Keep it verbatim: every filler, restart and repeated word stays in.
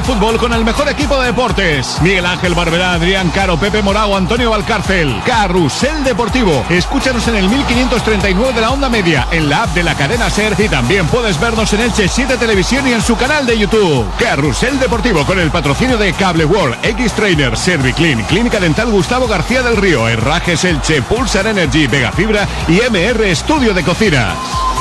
fútbol con el mejor equipo de deportes. Miguel Ángel Barberá, Adrián Caro, Pepe Morao, Antonio Valcárcel. Carrusel Deportivo. Escúchanos en el mil quinientos treinta y nueve de la onda media, en la app de la cadena SER, y también puedes vernos en Elche siete Televisión y en su canal de YouTube. Carrusel Deportivo con el patrocinio de Cable World, X-Trainer, Serviclean, Clínica Dental Gustavo García del Río, Herrajes Elche, Pulsar Energy, Vega Fibra y M R Estudio de Cocinas.